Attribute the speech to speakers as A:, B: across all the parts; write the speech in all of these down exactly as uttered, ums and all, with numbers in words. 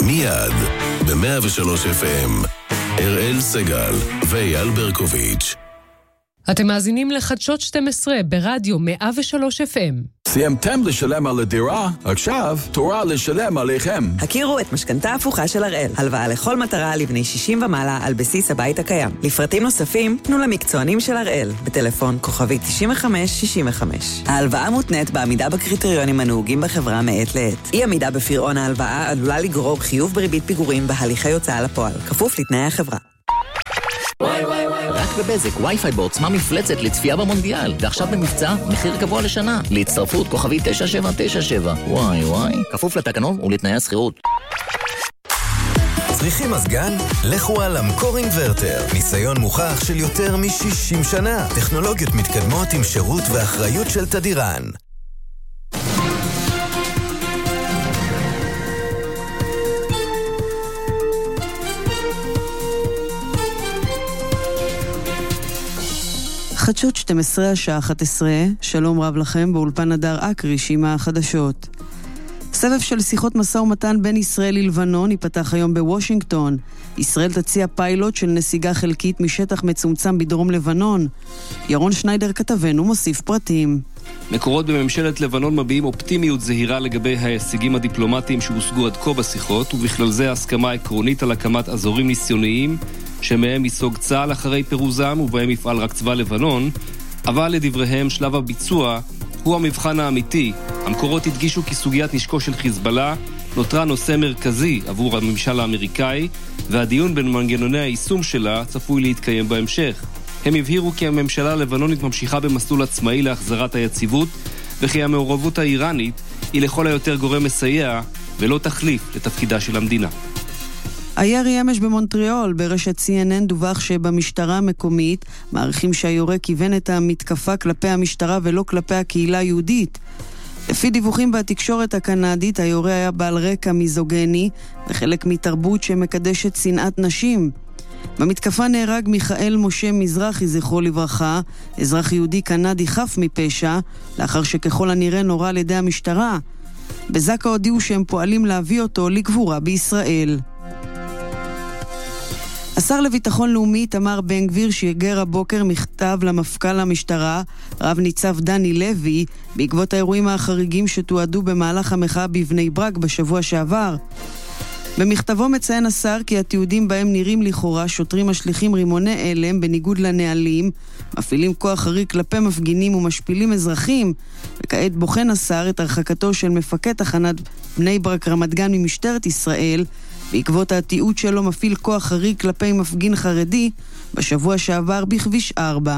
A: מיד, ב-מאה ושלוש אף אם, אראל סגל ואייל ברקוביץ'.
B: אתם מאזינים לחדשות שתים עשרה ברדיו מאה ושלוש אף אם.
C: סיימתם לשלם על הדירה? עכשיו תורה לשלם עליכם.
D: הכירו את משכנתה הפוכה של הראל. הלוואה לכל מטרה לבני שישים ומעלה על בסיס הבית הקיים. לפרטים נוספים, תנו למקצוענים של הראל. בטלפון כוכבי תשעים וחמש שישים וחמש. ההלוואה מותנית בעמידה בקריטריונים הנהוגים בחברה מעת לעת. אי עמידה בפירעון ההלוואה עלולה לגרור חיוב בריבית פיגורים בהליכי הוצאה לפועל. כפוף לתנאי החברה.
E: וואי וואי וואי רק בבזק, וי-פיי בעוצמה מפלצת לצפייה במונדיאל, ועכשיו במבצע מחיר קבוע לשנה. להצטרפות כוכבי תשע שבע תשע שבע. וואי וואי, כפוף לתקנון ולתנאי השכירות.
F: צריכים מזגן? לכו על המקור אינברטר. ניסיון מוכח של יותר מ-שישים שנה. טכנולוגיות מתקדמות עם שירות ואחריות של תדירן.
G: חדשות שתים עשרה השעה אחת עשרה, שלום רב לכם, באולפן הדר אקריש עם החדשות. סבב של שיחות משא ומתן בין ישראל ללבנון ייפתח היום בוושינגטון. ישראל תציע פיילוט של נסיגה חלקית משטח מצומצם בדרום לבנון. ירון שניידר כתבנו מוסיף פרטים.
H: מקורות בממשלת לבנון מביעים אופטימיות זהירה לגבי ההישגים הדיפלומטיים שהושגו עד כה בשיחות, ובכלל זה הסכמה עקרונית על הקמת אזורים ניסיוניים שמהם ייסוג צה"ל אחרי פירוזם ובהם יפעל רק צבא לבנון, אבל לדבריהם שלב הביצוע הוא המבחן האמיתי. המקורות הדגישו כי סוגיית נשקו של חיזבאללה נותרה נושא מרכזי עבור הממשל האמריקאי, והדיון בין מנגנוני היישום שלה צפוי להתקיים בהמשך. הם הבהירו כי הממשלה הלבנונית ממשיכה במסלול עצמאי להחזרת היציבות, וכי המעורבות האיראנית היא לכל היותר גורם מסייע ולא תחליף לתפקידה של המדינה.
G: הירי אמש במונטריאול, ברשת סי אן אן דווח שבמשטרה המקומית מעריכים שהיורה כיוון את המתקפה כלפי המשטרה ולא כלפי הקהילה היהודית. לפי דיווחים בתקשורת הקנדית, היורה היה בעל רקע מיזוגני וחלק מתרבות שמקדשת שנאת נשים. במתקפה נהרג מיכאל משה מזרחי, זכרו לברכה, אזרח יהודי קנדי חף מפשע, לאחר שככל הנראה נורה על ידי המשטרה. בזקה הודיעו שהם פועלים להביא אותו לקבורה בישראל. השר לביטחון לאומי תמר בן גביר שיגר הבוקר מכתב למפכ"ל המשטרה, רב ניצב דני לוי, בעקבות האירועים החריגים שתועדו במהלך המחאה בבני ברק בשבוע שעבר. במכתבו מציין השר כי התיעודים בהם נראים לכאורה שוטרים משליכים רימוני אלם בניגוד לנהלים, מפעילים כוח חריג כלפי מפגינים ומשפילים אזרחים, וכעת בוחן השר את הרחקתו של מפקד תחנת בני ברק רמת גן ממשטרת ישראל, בעקבות התיעוד שלו מפעיל כוח חריג כלפי מפגין חרדי בשבוע שעבר בכביש ארבע.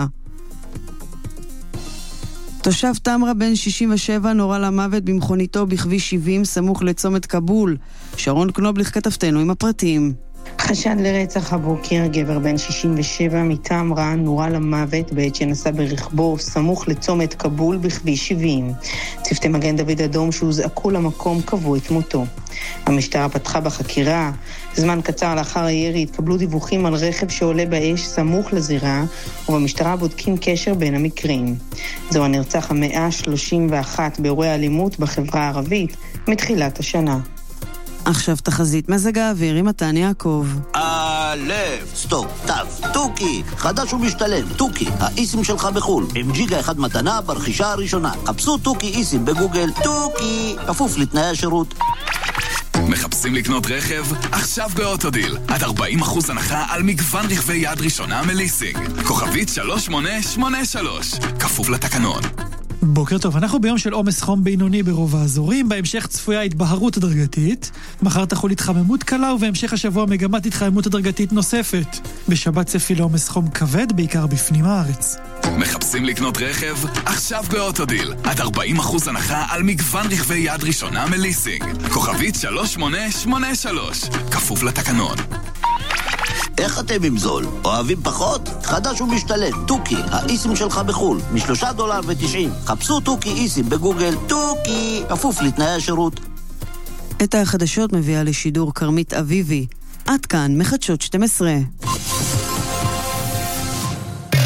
G: תושב תמרה בן שישים ושבע נורה למוות במכוניתו בכביש שבעים סמוך לצומת קבול. שרון קנובליך כתבתנו עם הפרטים.
I: חשד לרצח הבוקר, גבר בן שישים ושבע מתמרה נורה למוות בעת שנסע ברכבו סמוך לצומת קבול בכביש שבעים. צוותי מגן דוד אדום שהוזעקו למקום קבעו את מותו. המשטרה פתחה בחקירה. זמן קצר לאחר הירי התקבלו דיווחים על רכב שעולה באש סמוך לזירה, ובמשטרה בודקים קשר בין המקרים. זו הנרצח המאה שלושים ואחת באירועי האלימות בחברה הערבית מתחילת השנה.
G: עכשיו תחזית מזג האוויר עם מתן יעקב.
J: א', סטופ, תו, טוקי, חדש ומשתלם, טוקי, האיסים שלך בחול, עם ג'יגה אחד מתנה ברכישה הראשונה. חפשו טוקי איסים בגוגל, טוקי, כפוף לתנאי השירות.
K: מחפשים לקנות רכב? עכשיו באוטודיל. עד ארבעים אחוז הנחה על מגוון רכבי יד ראשונה מליסינג. כוכבית שלוש שמונה שמונה שלוש. כפוף לתקנון.
L: בוקר טוב, אנחנו ביום של עומס חום בינוני ברוב האזורים, בהמשך צפויה התבהרות הדרגתית, מחר תחול התחממות קלה ובהמשך השבוע מגמת התחממות הדרגתית נוספת. בשבת צפי לעומס חום כבד, בעיקר בפנים הארץ.
K: מחפשים לקנות רכב? עכשיו באוטודיל. עד ארבעים אחוז הנחה על מגוון רכבי יד ראשונה מליסינג. כוכבית שלוש שמונה שמונה שלוש. כפוף לתקנון.
J: איך אתם עם זול? אוהבים פחות? חדש ומשתלם, טוקי, האיסים שלך בחול, משלושה דולר ותשעים. חפשו טוקי איסים בגוגל, טוקי, כפוף לתנאי השירות.
G: את החדשות מביאה לשידור קרמית אביבי. עד כאן, מחדשות שתים עשרה.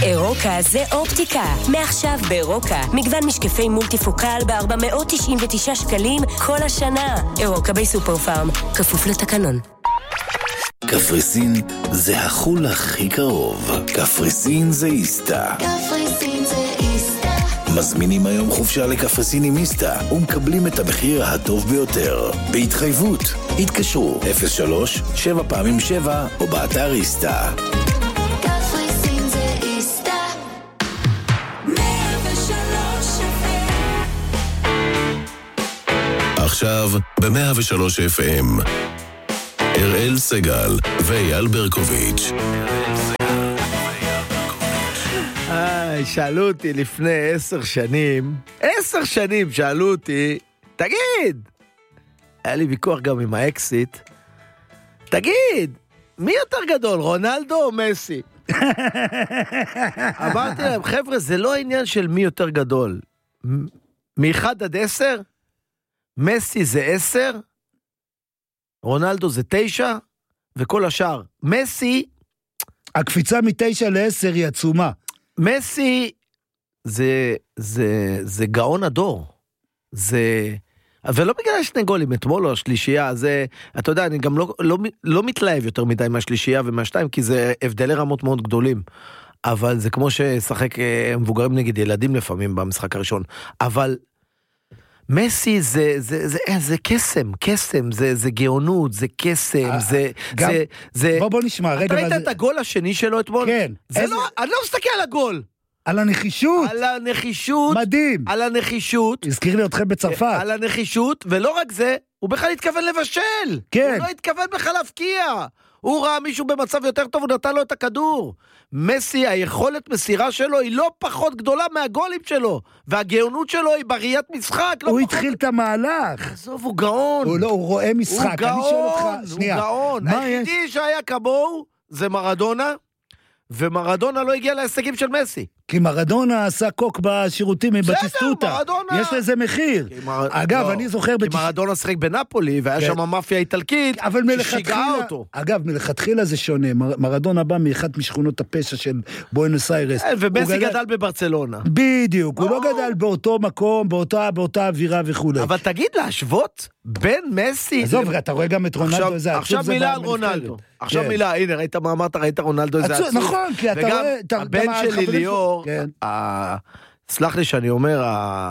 M: אירוקה זה אופטיקה. מעכשיו באירוקה, מגוון משקפי מולטיפוקל ב-ארבע מאות תשעים ותשעה שקלים כל השנה. אירוקה בסופר פארם, כפוף לתקנון.
A: קפריסין זה החול הכי קרוב. קפריסין זה איסטה.
N: קפריסין זה איסטה.
A: מזמינים היום חופשה לקפריסין עם איסטה ומקבלים את המחיר הטוב ביותר. בהתחייבות, התקשרו אפס שלוש שבע פעמים שבע או באתר איסטה.
N: קפריסין זה איסטה. מאה ושלוש אף אם.
A: עכשיו ב-מאה ושלוש אף אם אראל סגל ואייל ברקוביץ'.
O: איי, שאלו אותי לפני עשר שנים, עשר שנים שאלו אותי, תגיד, היה לי ויכוח גם עם האקסיט, תגיד, מי יותר גדול, רונלדו או מסי? אמרתי להם, חבר'ה, זה לא העניין של מי יותר גדול. מ-אחד עד עשר, מסי זה עשר, רונלדו זה תשע, וכל השאר. מסי...
P: הקפיצה מתשע לעשר היא עצומה.
O: מסי זה, זה, זה גאון הדור. זה... ולא בגלל שני גולים, אתמול או השלישייה, זה... אתה יודע, אני גם לא, לא, לא מתלהב יותר מדי מהשלישייה ומהשתיים, כי זה הבדלי רמות מאוד גדולים. אבל זה כמו ששחק מבוגרים נגד ילדים לפעמים במשחק הראשון. אבל... מסי זה, זה, זה, זה, זה קסם, קסם, זה, זה גאונות, זה קסם, זה,
P: גם,
O: זה, זה...
P: בוא, בוא נשמע, רגע.
O: אתה ראית
P: זה...
O: את הגול השני שלו אתמול?
P: כן.
O: זה איזה... לא, אני לא מסתכל על הגול.
P: על הנחישות.
O: על הנחישות.
P: מדהים.
O: על הנחישות.
P: הזכיר לי אתכם בצרפת.
O: על הנחישות, ולא רק זה, הוא בכלל התכוון לבשל.
P: כן.
O: הוא לא התכוון בכלל להפקיע. הוא ראה מישהו במצב יותר טוב, הוא נתן לו את הכדור. מסי, היכולת מסירה שלו היא לא פחות גדולה מהגולים שלו, והגאונות שלו היא בראיית משחק. לא
P: הוא
O: פחות...
P: התחיל את המהלך.
O: עזוב, הוא גאון.
P: הוא לא, הוא רואה משחק.
O: הוא גאון,
P: אותך,
O: הוא גאון. היחידי יש? שהיה כמוהו זה מרדונה, ומרדונה לא הגיע להישגים של מסי.
P: כי מרדונה עשה קוק בשירותים מבטיסטוטה. יש לזה מחיר. מר... אגב, לא, אני זוכר...
O: כי בתש... מרדונה שחק בנפולי, והיה כן. שם מאפיה איטלקית, ששיגעה אותו.
P: אגב, מלכתחילה זה שונה. מר... מרדונה בא מאחת משכונות הפשע של בואנוס איירס.
O: ומסי
P: גדל...
O: גדל בברצלונה.
P: בדיוק, הוא לא גדל באותו מקום, באותה, באותה אווירה וכו'.
O: אבל תגיד, להשוות בין מסי...
P: עזוב, אתה רואה גם את רונלדו איזה...
O: עכשיו מילה על רונלדו. עכשיו מילה, הנה, ראית מה אמרת, ראית רונלדו איזה עצוב.
P: נכון, כי אתה רואה...
O: הבן שלי ליאור, סלח לי שאני אומר,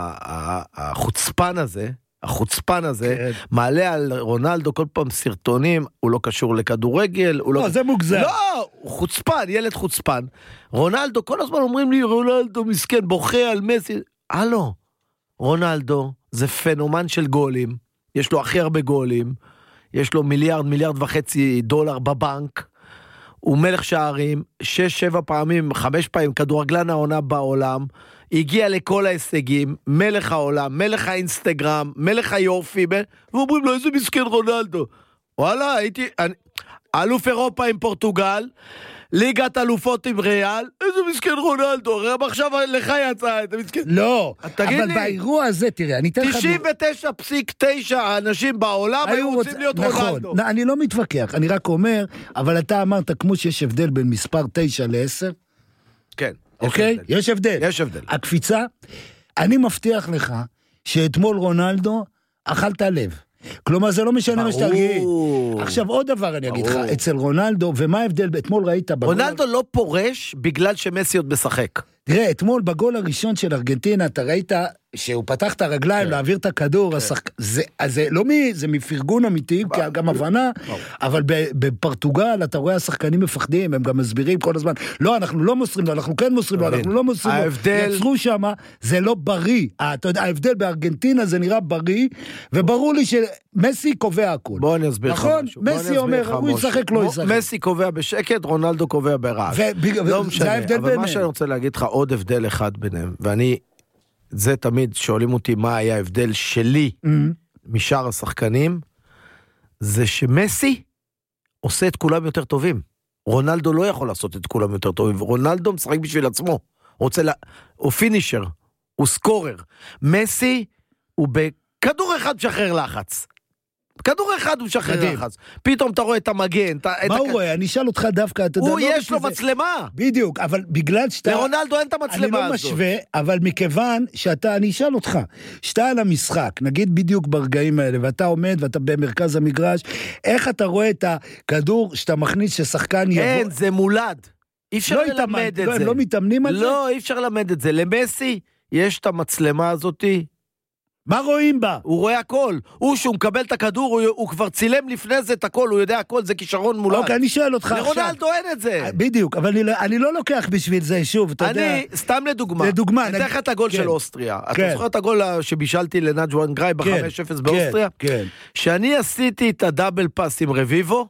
O: החוצפן הזה, החוצפן הזה, מעלה על רונלדו כל פעם סרטונים, הוא לא קשור לכדורגל,
P: לא, זה מוגזר.
O: לא, הוא חוצפן, ילד חוצפן. רונלדו, כל הזמן אומרים לי, רונלדו מסכן, בוכה על מסי. הלו, רונלדו זה פנומן של גולים, יש לו הכי הרבה גולים, יש לו מיליארד, מיליארד וחצי דולר בבנק, הוא מלך שערים, שש, שבע פעמים, חמש פעמים, כדורגלן העונה בעולם, הגיע לכל ההישגים, מלך העולם, מלך האינסטגרם, מלך היופי, ואומרים לו, איזה מסכן רונלדו. וואלה, הייתי, אני, אלוף אירופה עם פורטוגל, ליגת אלופות עם ריאל, איזה מסכן רונלדו, רב עכשיו לך יצא, אתה מסכן.
P: לא, אבל באירוע הזה, תראה, אני אתן לך...
O: תשעים ותשע נקודה תשע אנשים בעולם היו רוצים להיות רונלדו.
P: נכון, אני לא מתווכח, אני רק אומר, אבל אתה אמרת, כמו שיש הבדל בין מספר תשע לעשר,
O: כן.
P: אוקיי? יש הבדל.
O: יש הבדל.
P: הקפיצה, אני מבטיח לך, שאתמול רונלדו, אכלת לב. כלומר, זה לא משנה מה שתגיד. עכשיו, עוד דבר אני אגיד לך, אצל רונלדו, ומה ההבדל, אתמול ראית בגול...
O: רונלדו לא פורש בגלל שמסי עוד משחק.
P: תראה, אתמול בגול הראשון של ארגנטינה, אתה ראית שהוא פתח את הרגליים להעביר את הכדור, זה לא מי, זה מפרגון אמיתי, גם הבנה, אבל בפורטוגל אתה רואה השחקנים מפחדים, הם גם מסבירים כל הזמן, לא, אנחנו לא מוסרים לו, אנחנו כן מוסרים לו, אנחנו לא מוסרים לו, יצרו שם, זה לא בריא, ההבדל בארגנטינה זה נראה בריא, וברור לי שמסי קובע הכל.
O: בוא אני אסביר לך משהו.
P: מסי אומר, הוא ישחק, לא ישחק.
O: מסי קובע בשקט, רונלדו קובע ברעש. לא משנה, אבל מה שאני רוצה להגיד לך, עוד הבדל אחד ביניהם, ואני, זה תמיד שואלים אותי מה היה ההבדל שלי משאר השחקנים, זה שמסי עושה את כולם יותר טובים. רונלדו לא יכול לעשות את כולם יותר טובים, רונלדו משחק בשביל עצמו, רוצה לה, הוא פינישר, הוא סקורר. מסי הוא בכדור אחד שחרר לחץ. כדור אחד הוא משחרר לחץ. פתאום אתה רואה את המגן.
P: מה הוא רואה? אני אשאל אותך דווקא, אתה יודע,
O: הוא יש לו מצלמה.
P: בדיוק, אבל בגלל שאתה...
O: לרונלדו אין את המצלמה הזאת.
P: אני לא משווה, אבל מכיוון שאתה, אני אשאל אותך, שאתה על המשחק, נגיד בדיוק ברגעים האלה, ואתה עומד ואתה במרכז המגרש, איך אתה רואה את הכדור שאתה מכניס ששחקן יבוא...
O: אין, זה מולד. אי אפשר ללמד את זה.
P: הם לא מתאמנים על זה?
O: לא, אי אפשר ללמד את זה. למסי יש את המצלמה הזאתי.
P: מה רואים בה?
O: הוא רואה הכל. הוא שהוא מקבל את הכדור, הוא, הוא כבר צילם לפני זה את הכל, הוא יודע הכל, זה כישרון מולד.
P: אוקיי, אני שואל אותך עכשיו.
O: לרונלדו אין את זה.
P: בדיוק, אבל אני, אני לא לוקח בשביל זה, שוב, אתה יודע.
O: אני, סתם לדוגמה.
P: לדוגמה.
O: אני אתן לך את הגול
P: כן.
O: של אוסטריה.
P: כן.
O: אתה זוכר את הגול שבישלתי לנג'ואן גראי ב-חמש אפס באוסטריה?
P: כן, כן.
O: שאני עשיתי את הדאבל פאס עם רביבו,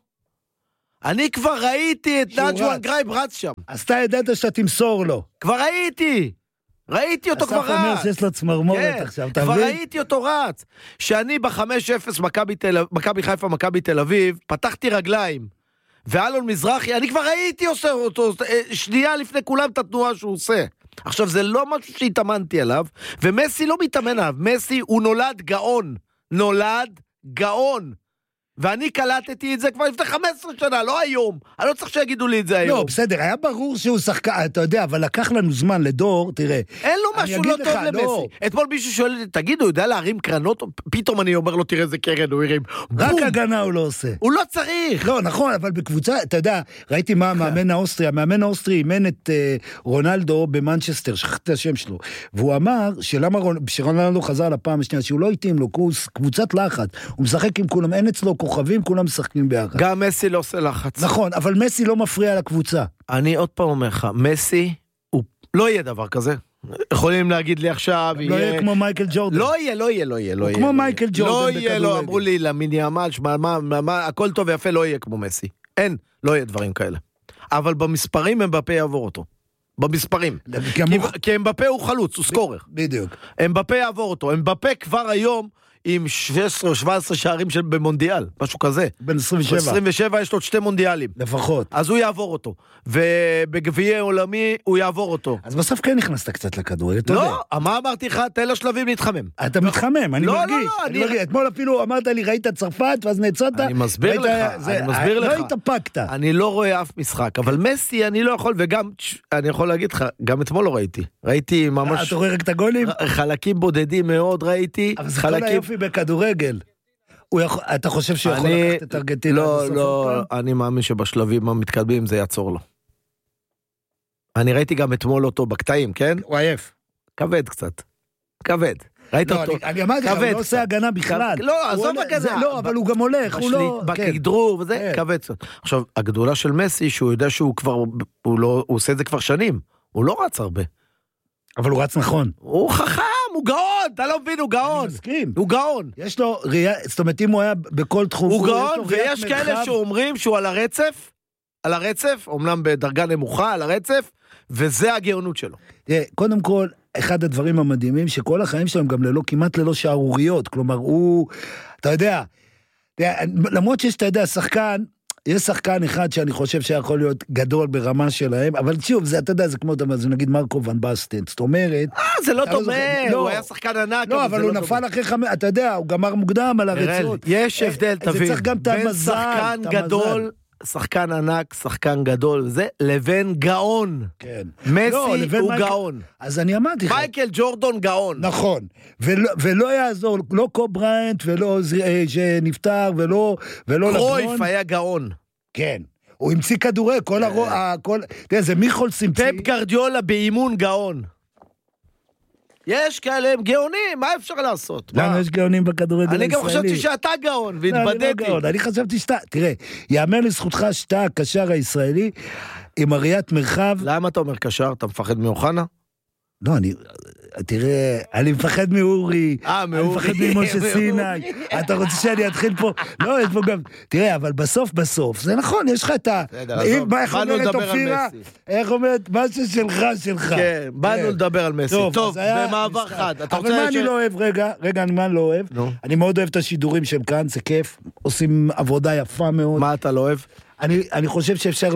O: אני כבר ראיתי את נג'ואן גראי רץ שם.
P: אז אתה ידעת שאתה תמסור לו.
O: כבר ראיתי. ראיתי אותו כבר רץ.
P: אסף אומר שיש לו צמרמורת עכשיו, אתה מבין?
O: כבר ראיתי אותו רץ. שאני ב-חמש אפס מכבי חיפה, מכבי תל אביב, פתחתי רגליים, ואלון מזרחי, אני כבר ראיתי עושה אותו, שנייה לפני כולם את התנועה שהוא עושה. עכשיו, זה לא משהו שהתאמנתי עליו, ומסי לא מתאמן עליו. מסי הוא נולד גאון. נולד גאון. ואני קלטתי את זה כבר לפני חמש עשרה שנה, לא היום. אני לא צריך שיגידו לי את זה היום.
P: לא, בסדר, היה ברור שהוא שחקן, אתה יודע, אבל לקח לנו זמן לדור, תראה.
O: אין לו משהו לא טוב למסי. אתמול מישהו שואל, תגיד, הוא יודע להרים קרנות? פתאום אני אומר לו, תראה איזה קרן, הוא הרים.
P: רק הגנה הוא לא עושה.
O: הוא לא צריך.
P: לא, נכון, אבל בקבוצה, אתה יודע, ראיתי מה המאמן האוסטרי, המאמן האוסטרי אימן את רונלדו במנצ'סטר, שכחתי את השם שלו, והוא אמר שלמה רונלדו חזר לפעם השנייה, שהוא לא התאים לו, קבוצת לחץ, הוא משחק עם כולם, אין אצלו כוכבים, כולם משחקים ביחד.
O: גם מסי לא עושה לחץ.
P: נכון, אבל מסי לא מפריע לקבוצה.
O: אני עוד פעם אומר לך, מסי, הוא לא יהיה דבר כזה. יכולים להגיד לי עכשיו,
P: לא יהיה כמו מייקל ג'ורדן.
O: לא יהיה, לא יהיה, לא יהיה.
P: הוא כמו מייקל ג'ורדן.
O: לא יהיה, לא, אמרו לי, למיני יעמד, הכל טוב ויפה, לא יהיה כמו מסי. אין, לא יהיה דברים כאלה. אבל במספרים אמבפה יעבור אותו. במספרים. כי אמבפה הוא חלוץ, הוא סקורר.
P: בדיוק.
O: אמבפה יעבור אותו. אמבפה כבר היום עם שש עשרה או שבע עשרה שערים של במונדיאל, משהו כזה.
P: בין עשרים ושבע.
O: עשרים ושבע יש לו שתי מונדיאלים.
P: לפחות.
O: אז הוא יעבור אותו. ובגביעי עולמי הוא יעבור אותו.
P: אז בסוף כן נכנסת קצת לכדור.
O: לא, מה אמרתי לך? תן לשלבים להתחמם.
P: אתה מתחמם, אני מרגיש. לא, לא, לא. אתמול אפילו אמרת לי, ראית צרפת, ואז נעצת.
O: אני מסביר לך, אני מסביר לך.
P: לא התאפקת.
O: אני לא רואה אף משחק, אבל מסי אני לא יכול, וגם, אני יכול להגיד לך, גם אתמול לא ראיתי. ראיתי ממש...
P: אתה רואה רק את הגולים?
O: חלקים בודדים מאוד ראיתי.
P: אבל זה כל היופי בכדורגל. אתה חושב שהוא יכול לקחת את ארגנטינה?
O: לא, לא, אני מאמין שבשלבים המתקדמים זה יעצור לו. אני ראיתי גם אתמול אותו בקטעים, כן?
P: הוא עייף.
O: כבד קצת. כבד. ראית אותו?
P: אני אמרתי לך, הוא לא עושה הגנה בכלל.
O: לא, עזוב הגנה.
P: לא, אבל הוא גם הולך, הוא לא...
O: בכדרור וזה, כבד קצת. עכשיו, הגדולה של מסי, שהוא יודע שהוא כבר, הוא עושה את זה כבר שנים. הוא לא רץ הרבה.
P: אבל הוא רץ נכון.
O: הוא חכם, הוא גאון, אתה לא מבין, הוא גאון.
P: אני מסכים.
O: הוא גאון.
P: יש לו ראייה, זאת אומרת, אם הוא היה בכל תחום...
O: הוא גאון, ויש כאלה שאומרים שהוא על הרצף, על הרצף, אומנם בדרגה נמוכה, על הרצף, וזה הגאונות שלו.
P: קודם כל, אחד הדברים המדהימים, שכל החיים שלהם גם ללא, כמעט ללא שערוריות, כלומר, הוא, אתה יודע, למרות שיש, אתה יודע, שחקן, יש שחקן אחד שאני חושב שיכול להיות גדול ברמה שלהם, אבל שוב, זה, אתה יודע, זה כמו, זה נגיד מרקו ון בסטן, זאת אומרת...
O: אה, זה לא דומה, הוא היה שחקן ענק,
P: לא, אבל הוא נפל אחרי חמש, אתה יודע, הוא גמר מוקדם על הרצות.
O: יש הבדל, תבין, בין שחקן גדול, שחקן ענק, שחקן גדול, זה לבין גאון.
P: כן.
O: מסי הוא גאון.
P: אז אני אמרתי לך.
O: מייקל ג'ורדון גאון.
P: נכון. ולא יעזור, לא קוב בריינט, ולא שנפטר, ולא...
O: קרויף היה גאון.
P: כן. הוא המציא כדורי, כל הרוע, כל... תראה, זה מיכול סימצי.
O: פפ גרדיולה באימון גאון. יש כאלה, הם גאונים, מה אפשר לעשות?
P: למה יש גאונים בכדורגל הישראלי?
O: אני גם חשבתי שאתה גאון, והתבדיתי.
P: אני חשבתי שאתה, תראה, יאמר לזכותך שאתה הקשר הישראלי, עם הראיית מרחב...
O: למה אתה אומר קשר? אתה מפחד מאוחנה?
P: לא, אני... תראה, אני מפחד מאורי,
O: אני
P: מפחד ממשה סיני, אתה רוצה שאני אתחיל פה, לא, יש פה גם, תראה, אבל בסוף בסוף, זה נכון, יש לך את ה... איך אומרת אופירה? איך אומרת, מה ששלך, שלך.
O: כן, באנו לדבר על מסי. טוב, במעבר חד.
P: אבל מה אני לא אוהב, רגע, רגע, אני מה אני לא אוהב? אני מאוד אוהב את השידורים שהם כאן, זה כיף, עושים עבודה יפה מאוד.
O: מה אתה לא אוהב?
P: אני חושב שאפשר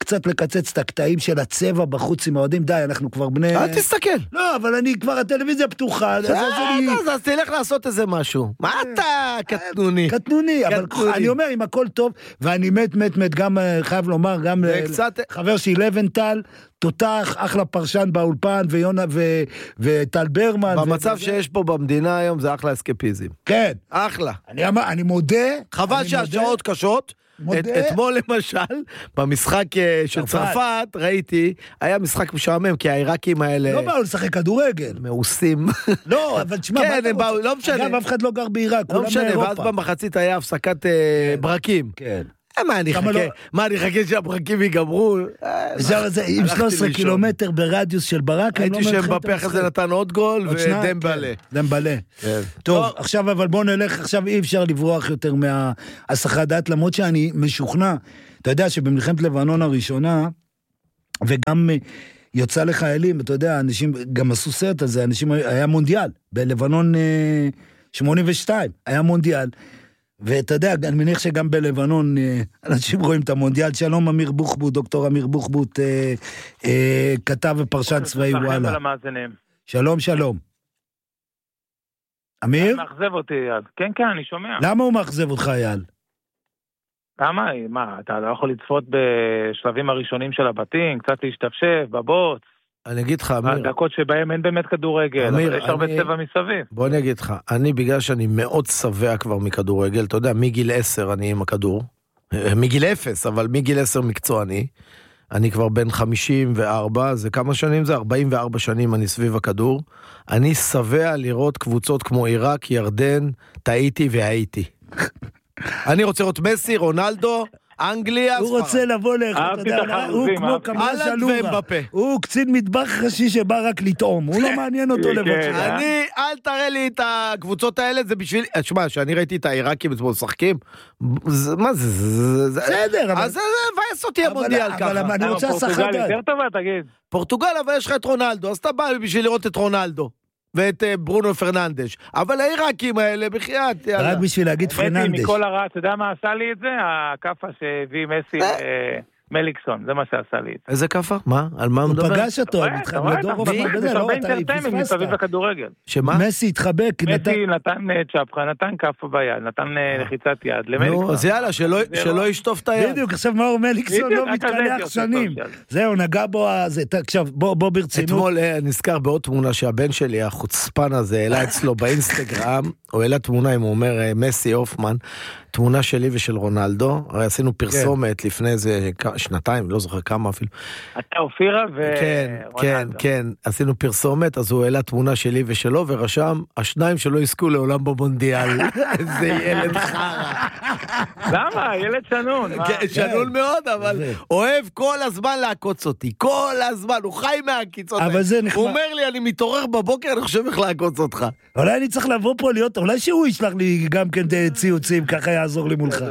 P: קצת לקצץ את הקטעים של הצבע בחוץ עם האוהדים, די, אנחנו כבר בני...
O: אל תסתכל.
P: לא, אבל אני כבר, הטלוויזיה פתוחה, אז אני...
O: אז תלך לעשות איזה משהו. מה אתה קטנוני?
P: קטנוני, אבל אני אומר, אם הכל טוב, ואני מת, מת, מת, גם חייב לומר, גם חבר שלי לבנטל, תותח, אחלה פרשן באולפן, ויונה וטל ברמן.
O: במצב שיש פה במדינה היום, זה אחלה אסקפיזם.
P: כן.
O: אחלה.
P: אני מודה.
O: חבל שהשעות קשות. אתמול למשל, במשחק של צרפת, ראיתי, היה משחק משעמם, כי העיראקים האלה...
P: לא באו לשחק כדורגל.
O: מעושים.
P: לא, אבל תשמע,
O: כן, הם באו, לא משנה.
P: אגב, אף אחד לא גר בעיראק,
O: לא משנה, ואז במחצית היה הפסקת ברקים.
P: כן.
O: מה אני חכה? מה אני חכה שהברקים ייגמרו?
P: עם שלושה עשר קילומטר ברדיוס של ברק,
O: הייתי שבפה אחרי זה נתן עוד גול ודמבלה.
P: דמבלה. טוב, עכשיו אבל בוא נלך, עכשיו אי אפשר לברוח יותר מההסחת דעת, למרות שאני משוכנע, אתה יודע שבמלחמת לבנון הראשונה, וגם יוצא לחיילים, אתה יודע, אנשים גם עשו סרט הזה, אנשים, היה מונדיאל, בלבנון שמונים ושתיים, היה מונדיאל, ואתה יודע, אני מניח שגם בלבנון אנשים רואים את המונדיאל. שלום אמיר בוחבוט, דוקטור אמיר בוחבוט, אה, אה, כתב ופרשן צבאי וואלה. שלום, שלום. אמיר?
Q: מאכזב אותי, יד. כן, כן, אני שומע.
P: למה הוא מאכזב אותך, אייל?
Q: למה? מה, אתה לא יכול לצפות בשלבים הראשונים של הבתים, קצת להשתפשף, בבוץ.
O: אני אגיד לך, אמיר...
Q: הדקות שבהם אין באמת כדורגל, אמיר, אבל יש הרבה צבע מסביב.
O: בוא אני אגיד לך, אני בגלל שאני מאוד שבע כבר מכדורגל, אתה יודע, מגיל עשר אני עם הכדור, מגיל אפס, אבל מגיל עשר מקצועני, אני כבר בן חמישים וארבע, זה כמה שנים זה? ארבעים וארבע שנים אני סביב הכדור, אני שבע לראות קבוצות כמו עיראק, ירדן, טעיתי והייתי. אני רוצה לראות מסי, רונלדו, אנגליה,
P: הוא רוצה לבוא לך, אתה יודע, הוא כמו כמה שלורה, הוא קצין מטבח ראשי שבא רק לטעום, הוא לא מעניין אותו לבוא.
O: אני, אל תראה לי את הקבוצות האלה, זה בשביל, תשמע, שאני ראיתי את העיראקים אתמול משחקים, מה זה,
P: בסדר,
O: אז זה מבאס אותי המונדיאל ככה.
P: אבל אני רוצה הסחת דעת.
Q: פורטוגל יותר טובה, תגיד.
O: פורטוגל, אבל יש לך את רונלדו, אז אתה בא בשביל לראות את רונלדו. ואת ברונו פרננדש, אבל העיראקים האלה בחייאת,
P: רק בשביל להגיד פרננדש.
Q: מכל הרע, אתה יודע מה עשה לי את זה? הקפה שהביא מסי מליקסון, זה מה שעשה לי את זה.
O: איזה קפה? מה? על מה הוא מדבר?
P: הוא פגש אותו,
Q: אתה רואה, אתה רואה, זה הרבה אינטרטיימנט מסביב לכדורגל.
O: שמה?
P: מסי התחבק.
Q: מסי נתן צ'פחה, נתן כפה ביד, נתן לחיצת יד למליקסון.
O: נו, אז יאללה, שלא ישטוף את היד.
P: בדיוק, עכשיו מאור מליקסון לא מתקלח שנים. זהו, נגע בו, עכשיו בוא ברצינות.
O: אתמול נזכר בעוד תמונה שהבן שלי, החוצפן הזה, העלה אצלו באינסטגרם, הוא העלה תמונה, אם הוא אומר מסי אופמן, תמונה שלי ושל רונלדו, הרי עשינו פרסומת לפני איזה שנתיים, לא זוכר כמה אפילו.
Q: אתה אופירה ורונלדו.
O: כן, כן, כן, עשינו פרסומת, אז הוא העלה תמונה שלי ושלו, ורשם, השניים שלא יזכו לעולם במונדיאל. איזה ילד חרה.
Q: למה? ילד שנון.
O: שנון מאוד, אבל אוהב כל הזמן לעקוץ אותי, כל הזמן, הוא חי מהקיצות. הוא אומר לי, אני מתעורר בבוקר, אני חושב איך לעקוץ אותך.
P: אולי אני צריך לבוא פה להיות, אולי שהוא ישלח לי גם כן ציוצים, ככה יעזור לי מולך.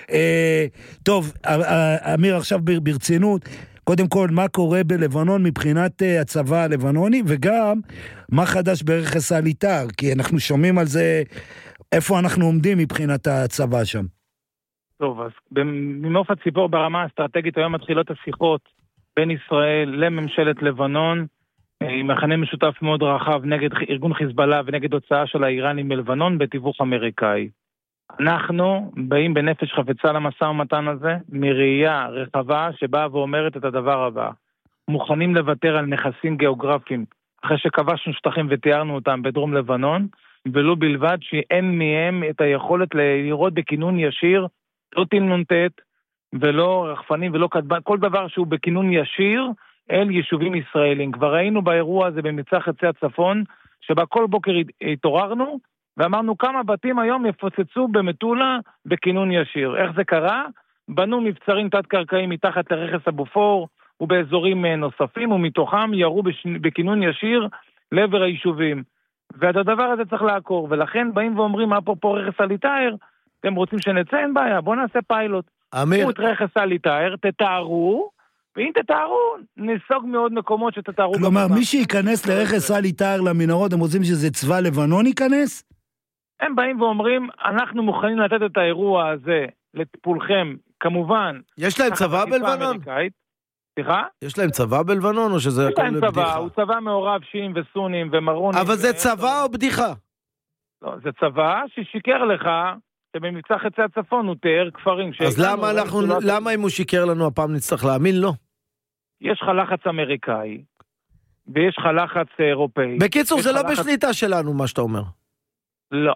P: טוב, אמיר, עכשיו ברצינות, קודם כל, מה קורה בלבנון מבחינת הצבא הלבנוני, וגם מה חדש ברכס הליטר, כי אנחנו שומעים על זה, איפה אנחנו עומדים מבחינת הצבא שם.
Q: טוב, אז ממעוף הציפור ברמה האסטרטגית, היום מתחילות השיחות בין ישראל לממשלת לבנון, עם מחנה משותף מאוד רחב נגד ארגון חיזבאללה ונגד הוצאה של האיראנים מלבנון בתיווך אמריקאי. אנחנו באים בנפש חפצה למשא ומתן הזה, מראייה רחבה שבאה ואומרת את הדבר הבא. מוכנים לוותר על נכסים גיאוגרפיים, אחרי שכבשנו שטחים ותיארנו אותם בדרום לבנון, ולא בלבד שאין מהם את היכולת לראות בכינון ישיר, לא תמנונטט, ולא רחפנים ולא כתבן, כל דבר שהוא בכינון ישיר אל יישובים ישראלים. כבר ראינו באירוע הזה במצע חצי הצפון, שבה כל בוקר התעוררנו, ואמרנו כמה בתים היום יפוצצו במטולה בכינון ישיר. איך זה קרה? בנו מבצרים תת-קרקעיים מתחת לרכס הבופור ובאזורים נוספים, ומתוכם ירו בכינון ישיר לעבר היישובים. ואת הדבר הזה צריך לעקור, ולכן באים ואומרים, מה פה פה רכס הליטאר? אתם רוצים שנצא? אין בעיה, בואו נעשה פיילוט.
O: אמיר.
Q: קחו את רכס הליטאר, תתארו, ואם תתארו, נסוג מאוד מקומות שתתארו.
P: כלומר, מי שייכנס לרכס הליטאר למנהרות, הם רוצים שזה צבא לבנון ייכנס?
Q: הם באים ואומרים, אנחנו מוכנים לתת את האירוע הזה לטיפולכם, כמובן.
O: יש להם צבא בלבנון?
Q: סליחה?
O: יש להם צבא בלבנון או שזה
Q: יש
O: הכל
Q: להם
O: לבדיחה?
Q: צבא, הוא צבא מעורב שיעים וסונים ומרונים.
O: אבל זה
Q: ו-
O: צבא או בדיחה?
Q: לא, זה צבא ששיקר לך שבמבצע חצי הצפון הוא תיאר כפרים.
O: אז
Q: שהגענו,
O: למה אנחנו,
Q: לא-
O: למה אם הוא שיקר לנו הפעם נצטרך להאמין לו?
Q: יש לך לחץ אמריקאי, ויש לך לחץ אירופאי.
O: בקיצור,
Q: יש
O: זה
Q: לך
O: לא
Q: לחץ-
O: בשליטה שלנו, מה שאתה אומר.
Q: לא.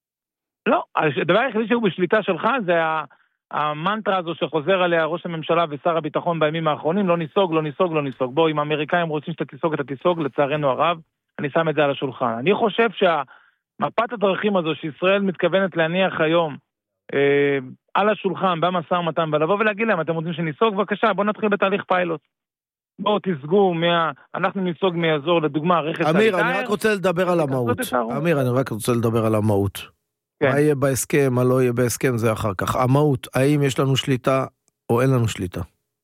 Q: לא, הדבר היחידי שהוא בשליטה שלך זה ה- המנטרה הזו שחוזר עליה ראש הממשלה ושר הביטחון בימים האחרונים, לא ניסוג, לא ניסוג, לא ניסוג. בוא, אם האמריקאים רוצים שאתה תיסוג, אתה תיסוג, לצערנו הרב, אני שם את זה על השולחן. אני חושב שהמפת הדרכים הזו שישראל מתכוונת להניח היום אה, על השולחן, במשא ומתן, ולבוא ולהגיד להם, אתם רוצים שניסוג? בבקשה, בואו נתחיל בתהליך פיילוט. בואו תסגו, מה... אנחנו ניסוג מאזור, לדוגמה, רכס
O: אמיר,
Q: הליטאר.
O: אני רק רוצה לדבר על המהות. אמיר, אני רק רוצה לדבר על המהות.
Q: כן.
O: מה יהיה בהסכם, מה לא יהיה בהסכם, זה אחר כך. המהות, האם יש לנו שליטה או אין לנו שליטה?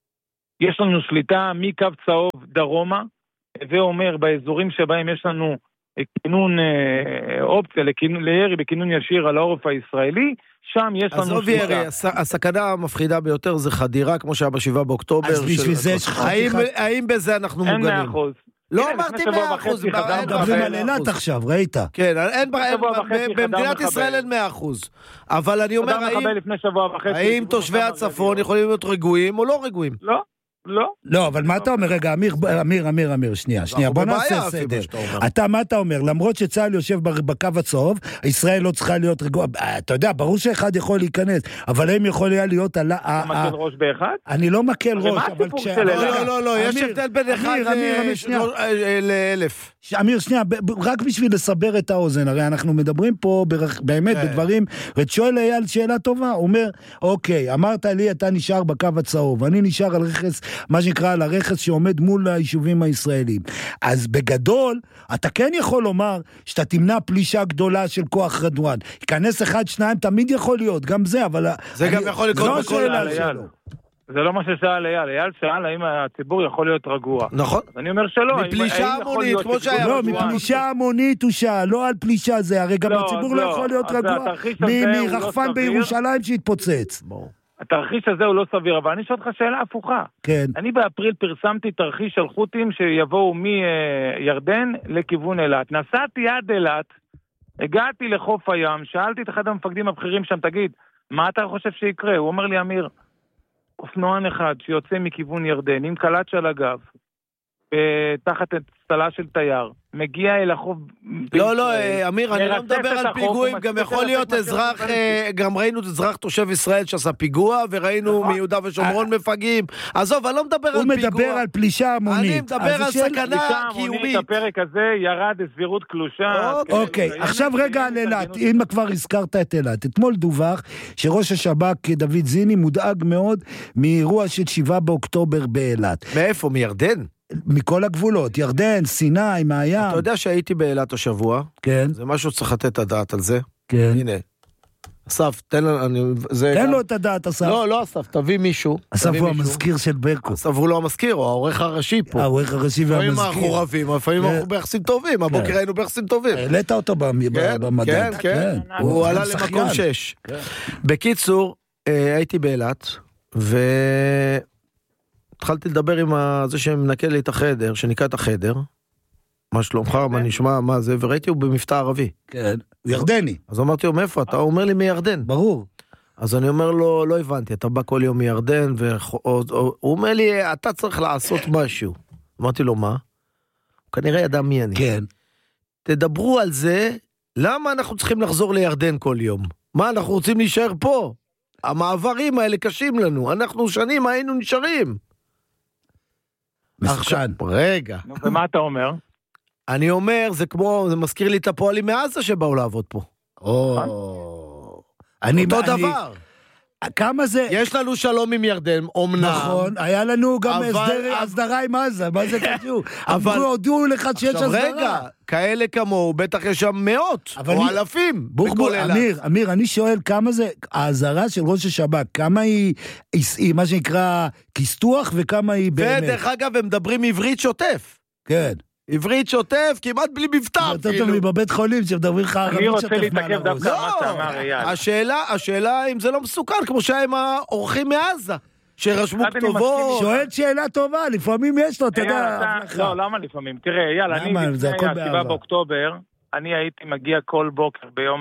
Q: יש לנו שליטה מקו צהוב דרומה, זה אומר באזורים שבהם יש לנו כינון אה, אופציה לכינון, לירי בכינון ישיר על העורף הישראלי, שם יש לנו
O: עזוב
Q: שליטה.
O: ירי, הס- הסכנה המפחידה ביותר זה חדירה, כמו שהיה בשבעה באוקטובר.
P: אז בשביל
O: של-
P: זה יש לך
O: האם-
P: חתיכת-
O: האם בזה אנחנו
Q: אין
O: מוגנים?
Q: מאה אחוז.
O: לא
Q: הנה,
O: אמרתי
Q: לפני שבוע
O: מאה אחוז,
Q: וחצי חזרנו
O: אין
P: מדברים
O: מאה
P: על
O: אחוז.
P: אילת עכשיו, ראית?
O: כן, אין
Q: לפני
O: אין-
Q: שבוע וחצי
O: ב- במדינת
Q: חדר
O: ישראל
Q: מחבל.
O: אין מאה אחוז. אבל אני אומר,
Q: חדר
O: האם-
Q: מחבל לפני שבוע וחצי.
O: האם
Q: סיפור
O: תושבי
Q: כמה
O: הצפון
Q: רדיו.
O: יכולים להיות רגועים או לא רגועים?
Q: לא, לא.
P: לא, אבל מה אתה אומר? רגע, אמיר, אמיר, אמיר, אמיר, שנייה, שנייה, בוא
O: בבעיה
P: נעשה
O: אפילו
P: סדר.
O: שאתה אומר.
P: אתה, מה אתה אומר? למרות שצה"ל יושב ב- בקו הצהוב, ישראל לא צריכה להיות רגוע, אתה יודע, ברור שאחד יכול להיכנס, אבל הם יכול היה להיות על...
Q: אתה מקל ראש באחד?
P: אני לא מקל
Q: הרי
P: ראש,
Q: מה
P: אבל
Q: הסיפור
P: כש...
Q: של
P: אבל
Q: אלה?
P: רגע,
O: לא, לא, לא, יש
P: אמיר,
O: הבדל בין אחד
P: אמיר, אמיר, אמיר,
O: ל-
P: שנייה.
O: לא, אה, לאלף.
P: ש- אמיר, שנייה, ב- ב- רק בשביל לסבר את האוזן, הרי אנחנו מדברים פה ברך- באמת
O: כן.
P: בדברים, ושואל אייל שאלה טובה, הוא אומר, אוקיי, אמרת לי, אתה נשאר בקו הצהוב, אני נשאר על רכס, מה שנקרא, על הרכס שעומד מול היישובים הישראלים. אז בגדול, אתה כן יכול לומר שאתה תמנע פלישה גדולה של כוח רדואן. ייכנס אחד, שניים, תמיד יכול להיות, גם זה, אבל...
O: זה
P: אני-
O: גם יכול לקרות
P: זו
O: בכל
P: השאלה
Q: אייל.
P: שלו.
Q: זה לא מה ששאל אייל. אייל שאל האם הציבור יכול להיות רגוע.
O: נכון.
Q: אז אני אומר שלא. האם-
O: מפלישה
Q: האם יכול
O: המונית,
Q: להיות
O: כמו
Q: שציבור
O: שהיה
P: לא,
Q: רגוע?
P: מפלישה המונית הוא שאל, לא על פלישה זה, הרי גם
Q: לא,
P: הציבור
Q: לא,
P: לא יכול להיות
Q: אז
P: רגוע
Q: התרחיש הזה
P: מ-
Q: הוא לא
P: מרחפן
Q: סביר.
P: בירושלים שהתפוצץ.
Q: התרחיש הזה הוא לא סביר, אבל אני שואל אותך שאלה הפוכה.
P: כן.
Q: אני באפריל פרסמתי תרחיש של חות'ים שיבואו מירדן לכיוון אילת. נסעתי עד אילת, הגעתי לחוף הים, שאלתי את אחד המפקדים הבכירים שם, תגיד, מה אתה חושב שיקרה? הוא אומר לי, אמיר, אופנוען אחד שיוצא מכיוון ירדן, עם קלאץ' על הגב, תחת הצטלה של תייר, מגיע אל החוף...
O: לא, לא,
Q: בישראל,
O: אמיר, אני לא
Q: מרצף
O: מדבר
Q: את
O: על
Q: החוף,
O: פיגועים,
Q: הוא
O: גם
Q: מצליח
O: יכול להיות
Q: לצאת
O: אזרח,
Q: מהשטח
O: אה, גם ראינו אזרח תושב ישראל שעשה פיגוע, וראינו
Q: נכון.
O: מיהודה ושומרון מפגעים. עזוב, אני לא מדבר
P: הוא
O: על פיגוע.
P: מדבר על פלישה המונית.
O: אני מדבר
P: אז
O: על
P: השאלה-
O: סכנה
Q: פלישה המונית,
O: קיומית.
Q: הפרק הזה ירד לסבירות קלושה.
P: אוקיי,
Q: כן,
P: עכשיו
Q: כן,
P: רגע
Q: כן,
P: על
Q: כן,
P: אילת,
Q: כן,
P: אם כבר הזכרת את אילת. אתמול דווח שראש השב"כ דוד זיני מודאג מאוד מאירוע של שבעה באוקטובר באילת.
O: מאיפה? מירדן?
P: מכל הגבולות, ירדן, סיני, מהים.
O: אתה יודע שהייתי באילת השבוע?
P: כן.
O: זה משהו שצריך לתת את הדעת על זה.
P: כן.
O: הנה. אסף, תן לנו, אני... זה
P: תן
O: גם-
P: לו את הדעת, אסף.
O: לא, לא אסף, תביא מישהו.
P: אסף
O: תביא
P: הוא
O: מישהו.
P: המזכיר של ברקו.
O: אסף הוא לא המזכיר, הוא העורך הראשי פה.
P: העורך הראשי
O: לפעמים אנחנו
P: והמזכיר.
O: רבים, לפעמים
P: כן.
O: אנחנו ביחסים טובים, הבוקר היינו ביחסים טובים.
P: העלית אותו במ-
O: כן,
P: במדד.
O: כן, כן. הוא עלה
P: שחיין.
O: למקום שש. בקיצור, אה, הייתי באילת, והתחלתי לדבר עם ה- זה שמנקה לי את החדר, שניקה את החדר, מה שלומך, מה נשמע, מה זה, וראיתי הוא במבטא ערבי.
P: כן, ירדני.
O: אז אמרתי לו, מאיפה אתה? הוא אומר לי מירדן.
P: ברור.
O: אז אני אומר לו, לא הבנתי, אתה בא כל יום מירדן, והוא אומר לי, אתה צריך לעשות משהו. אמרתי לו, מה? הוא כנראה ידע מי אני.
P: כן.
O: תדברו על זה, למה אנחנו צריכים לחזור לירדן כל יום? מה, אנחנו רוצים להישאר פה? המעברים האלה קשים לנו, אנחנו שנים היינו נשארים.
P: מסוכן.
O: רגע.
Q: נו, ומה אתה אומר?
O: אני אומר, זה כמו, זה מזכיר לי את הפועלים מעזה שבאו לעבוד פה.
P: או... אני...
O: אותו
P: אני-
O: דבר.
P: כמה זה...
O: יש לנו שלום עם ירדן, אומנם.
P: נכון, היה לנו גם
O: אבל-
P: הסדר- הסדרה עם עזה, מה זה קשור?
O: אבל-
P: אבל הודיעו לך שיש
O: עכשיו
P: הסדרה.
O: רגע, כאלה כמוהו, בטח יש שם מאות,
P: אבל
O: או
P: אני-
O: אלפים.
P: בוחבול,
O: בכל אילת.
P: אמיר, אמיר, אני שואל כמה זה, האזהרה של ראש השב"כ, כמה היא, היא, היא מה שנקרא כיסתוח וכמה היא באמת.
O: ודרך אגב, הם מדברים עברית שוטף.
P: כן.
O: עברית שוטף, כמעט בלי מבטא.
P: יותר טוב מבבית חולים שמדברים לך
Q: אני
P: ערבית
Q: רוצה
P: שוטף
Q: להתעכב
P: מעל הראש.
Q: דווקא על מה שאמר אייל.
O: השאלה, השאלה אם זה לא מסוכן, כמו שהיה עם האורחים מעזה. שרשמו כתובות.
P: שואל שאלה טובה, לפעמים יש לו, אתה יודע.
Q: לא, למה לפעמים? תראה, יאללה, אני לפני השבעה באוקטובר, אני הייתי מגיע כל בוקר ביום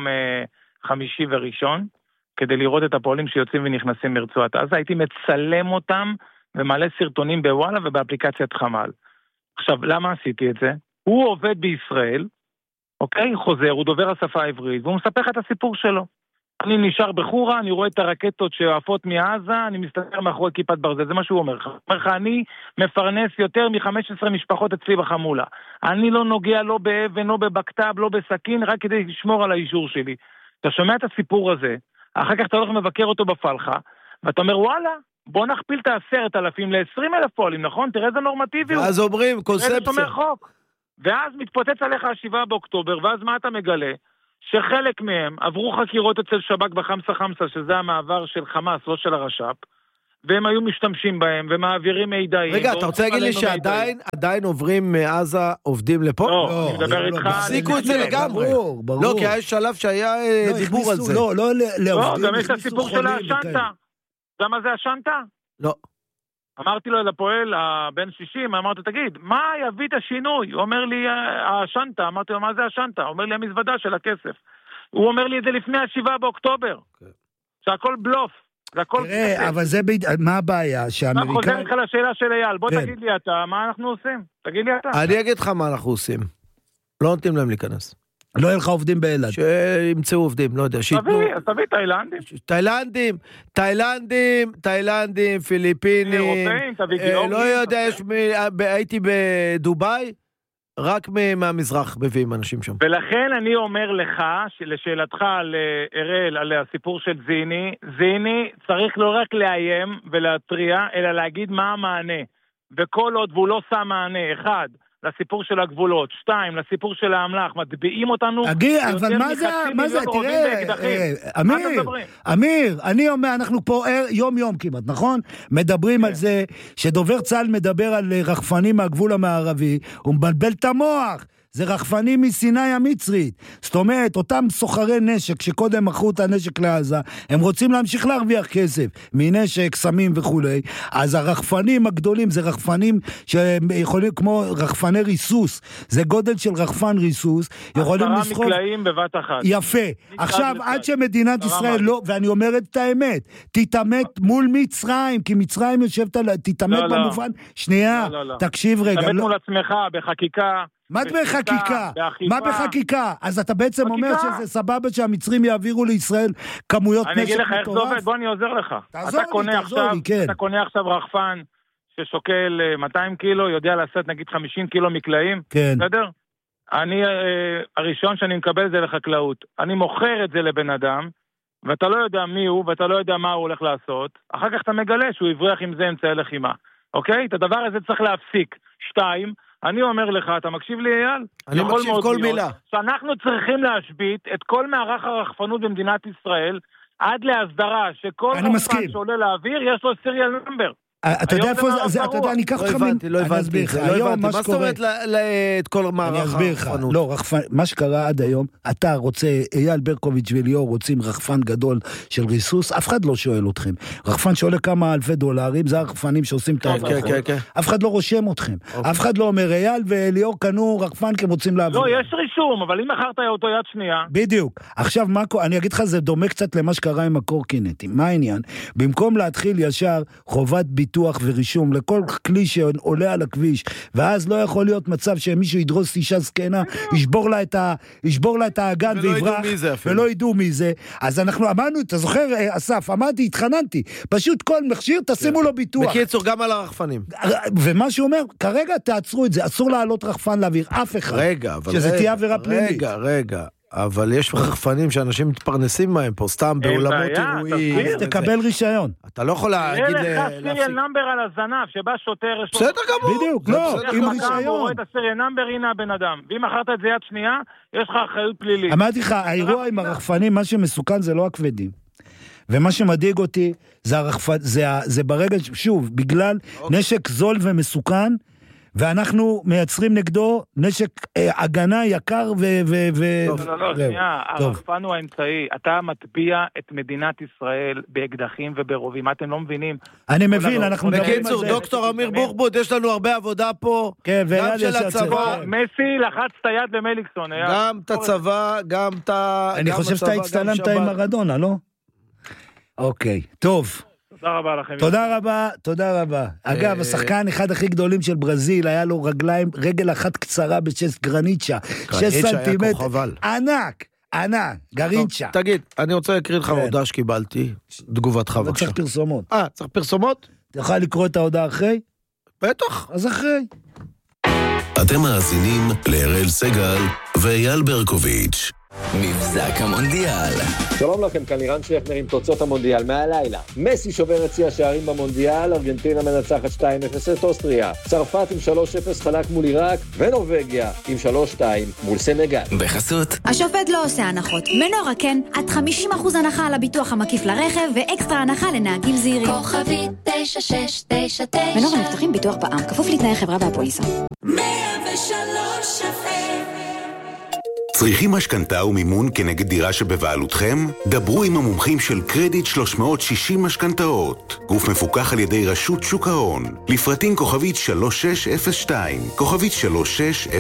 Q: חמישי וראשון, כדי לראות את הפועלים שיוצאים ונכנסים מרצועת עזה, הייתי מצלם אותם ומעלה סרטונים בוואלה ובאפליקציית חמ"ל. עכשיו, למה עשיתי את זה? הוא עובד בישראל, אוקיי? חוזר, הוא דובר השפה העברית, והוא מספר את הסיפור שלו. אני נשאר בחורה, אני רואה את הרקטות שעפות מעזה, אני מסתכל מאחורי כיפת ברזל, זה מה שהוא אומר לך. הוא אומר לך, אני מפרנס יותר מ-חמש עשרה משפחות אצלי בחמולה. אני לא נוגע לא באבן, לא בבקתב, לא בסכין, רק כדי לשמור על האישור שלי. אתה שומע את הסיפור הזה, אחר כך אתה הולך מבקר אותו בפלחה, ואתה אומר, וואלה, בוא נכפיל את העשרת אלפים ל-עשרים אלף פועלים, נכון? תראה איזה נורמטיביות.
O: אז אומרים, קונספציה.
Q: ואז מתפוצץ עליך השבעה באוקטובר, ואז מה אתה מגלה? שחלק מהם עברו חקירות אצל שב"כ בחמסה חמסה, שזה המעבר של חמאס, לא של הרש"פ, והם היו משתמשים בהם, ומעבירים מידעים.
O: רגע, אתה רוצה להגיד לי שעדיין עדיין עוברים מעזה עובדים לפה?
Q: לא, אני מדבר איתך...
O: הפסיקו את זה לגמרי. לא, כי היה שלב שהיה דיבור על זה.
P: לא, לא לעובדים.
Q: לא, גם יש את הסיפור של השנטה. אתה מה זה השנטה?
O: לא.
Q: אמרתי לו לפועל, הבן שישים, אמרתי, תגיד, מה יביא את השינוי? הוא אומר לי, השנטה, אמרתי לו, מה זה השנטה? הוא אומר לי, המזוודה של הכסף. הוא אומר לי את זה לפני השבעה באוקטובר. שהכל בלוף, זה הכל...
P: תראה, אבל זה, מה הבעיה?
Q: שהאמריקאים... מה חוזר לך לשאלה של אייל? בוא תגיד לי אתה, מה אנחנו עושים? תגיד לי אתה.
O: אני אגיד לך מה אנחנו עושים. לא נותנים להם להיכנס.
P: לא יהיה לך עובדים באילת.
O: שימצאו עובדים, לא יודע.
Q: תביא, תביא תאילנדים.
O: תאילנדים, תאילנדים, תאילנדים, פיליפינים.
Q: אירופאים, תביא גיאורגים.
O: לא יודע, הייתי בדוביי, רק מהמזרח מביאים אנשים שם.
Q: ולכן אני אומר לך, לשאלתך על אראל, על הסיפור של זיני, זיני צריך לא רק לאיים ולהטריע, אלא להגיד מה המענה. וכל עוד והוא לא שם מענה, אחד, לסיפור של הגבולות, שתיים, לסיפור של האמל"ח, מטביעים אותנו...
P: אגי, אבל מה זה, מה זה, תראה, אמיר, אמיר, אני אומר, אנחנו פה יום יום כמעט, נכון? מדברים על זה, שדובר צה"ל מדבר על רחפנים מהגבול המערבי, הוא מבלבל את המוח, זה רחפנים מסיני המצרית. זאת אומרת, אותם סוחרי נשק שקודם מכרו את הנשק לעזה, הם רוצים להמשיך להרוויח כסף מנשק, סמים וכו'. אז הרחפנים הגדולים זה רחפנים שיכולים כמו רחפני ריסוס. זה גודל של רחפן ריסוס. יכולים לסחוב...
Q: עשרה מקלעים בבת אחת.
P: יפה. עכשיו, עד שמדינת ישראל לא, ואני אומרת את האמת, תתאמת מול מצרים, כי מצרים יושבת על... תתאמת במובן... שנייה, תקשיב רגע.
Q: תתאמת מול עצמך בחקיקה...
P: מה בחקיקה? מה בחקיקה? אז אתה בעצם אומר שזה סבבה שהמצרים יעבירו לישראל כמויות נשק מטורף?
Q: אני אגיד לך איך זה עובד, בוא אני עוזר לך.
P: תעזור לי, תעזור לי, כן.
Q: אתה קונה עכשיו רחפן ששוקל מאתיים קילו, יודע לעשות נגיד חמישים קילו מקלעים, בסדר? אני, הראשון שאני מקבל זה לחקלאות. אני מוכר את זה לבן אדם, ואתה לא יודע מי הוא, ואתה לא יודע מה הוא הולך לעשות, אחר כך אתה מגלה שהוא יברח עם זה אמצעי לחימה. אוקיי? את הדבר הזה צריך להפסיק. שתיים, אני אומר לך, אתה מקשיב לי אייל?
O: אני מקשיב כל מילה.
Q: שאנחנו צריכים להשבית את כל מערך הרחפנות במדינת ישראל, עד להסדרה שכל רחפן שעולה לאוויר יש לו סיריאל נאמבר.
P: אתה יודע איפה זה, אתה יודע, אני אקח אותך...
O: לא הבנתי, לא הבנתי, לא הבנתי. מה זאת אומרת את כל מערך הרחפנות?
P: לא, מה שקרה עד היום, אתה רוצה, אייל ברקוביץ' וליאור רוצים רחפן גדול של ריסוס, אף אחד לא שואל אתכם. רחפן שעולה כמה אלפי דולרים, זה הרחפנים שעושים את ההברחות. אף אחד לא רושם אתכם. אף אחד לא אומר, אייל וליאור קנו רחפן כי הם רוצים לעבור.
Q: לא, יש רישום, אבל אם מכרת אותו יד שנייה...
P: בדיוק. עכשיו, אני אגיד לך, זה דומה קצת למה שקרה עם הקורקינטים. מה העניין? במקום להתחיל ישר חובת ביטוח ורישום לכל כלי שעולה על הכביש, ואז לא יכול להיות מצב שמישהו ידרוס אישה זקנה, ישבור לה את ה, ישבור לה את האגן ויברח, ולא ידעו מי זה. אז אנחנו אמרנו, אתה זוכר, אסף, אמרתי, התחננתי, פשוט כל מכשיר, תשימו לו ביטוח.
O: בקיצור, גם על הרחפנים.
P: ומה שהוא אומר, כרגע תעצרו את זה, אסור לעלות רחפן לאוויר, אף אחד.
O: רגע, אבל
P: שזה תהיה עבירה פלילית.
O: רגע, רגע. אבל יש רחפנים שאנשים מתפרנסים מהם פה, סתם באולמות אירועים.
P: אז תקבל רישיון.
O: אתה לא יכול להגיד...
Q: יהיה לך סיריאל נאמבר על הזנב, שבא שוטר...
O: בסדר גמור.
P: בדיוק, לא, עם רישיון.
Q: הוא רואה את הסיריאל נאמבר, הנה הבן אדם. ואם אחרת את זה יד שנייה, יש לך אחריות פלילית.
P: אמרתי לך, האירוע עם הרחפנים, מה שמסוכן זה לא הכבדים. ומה שמדאיג אותי, זה, הרחפ... זה, זה ברגע, שוב, בגלל נשק זול ומסוכן, ואנחנו מייצרים נגדו נשק אה, הגנה יקר ו... ו, ו
Q: לא, לא, לא, שנייה, הרחפן הוא האמצעי. אתה מטביע את מדינת ישראל באקדחים וברובים, מה אתם לא מבינים?
P: אני מבין, אנחנו...
O: בקיצור, דוקטור אמיר בוחבוט, יש לנו הרבה עבודה פה, גם של הצבא.
Q: מסי לחץ את היד במליקסון.
O: גם את הצבא, גם את ה...
P: אני חושב שאתה הצטלמת עם מרדונה, לא? אוקיי, טוב.
Q: תודה רבה לכם.
P: תודה רבה, תודה רבה. אגב, השחקן אחד הכי גדולים של ברזיל, היה לו רגליים, רגל אחת קצרה בשש גרניצ'ה. שש סנטימטר. ענק, ענק, גרינצ'ה.
O: תגיד, אני רוצה להקריא לך הודעה שקיבלתי, תגובתך בבקשה.
P: צריך פרסומות.
O: אה, צריך פרסומות?
P: אתה יכול לקרוא את ההודעה אחרי?
O: בטח.
P: אז אחרי.
F: אתם מאזינים להראל סגל ואייל ברקוביץ'.
R: מבזק המונדיאל.
S: שלום לכם, כאן לירן שכנר עם תוצאות המונדיאל מהלילה. מסי שובר את שיא השערים במונדיאל, ארגנטינה מנצחת שתיים אפס את אוסטריה, צרפת עם שלוש אפס חלק מול עיראק, ונורווגיה עם שלוש שתיים מול סנגל.
R: בחסות
T: השופט לא עושה הנחות. מנורה כן, עד חמישים אחוז הנחה על הביטוח המקיף לרכב ואקסטרה הנחה לנהגים זהירים.
N: כוכבית תשע שש תשע תשע.
T: מנורה מבטחים ביטוח בע"מ, כפוף לתנאי חברה והפוליסה.
N: מאה ושלוש אף אם.
F: צריכים משכנתה ומימון כנגד דירה שבבעלותכם? דברו עם המומחים של קרדיט שלוש מאות שישים משכנתאות. גוף מפוקח על ידי רשות שוק ההון. לפרטים כוכבית שלוש שש אפס שתיים, כוכבית שלוש שש אפס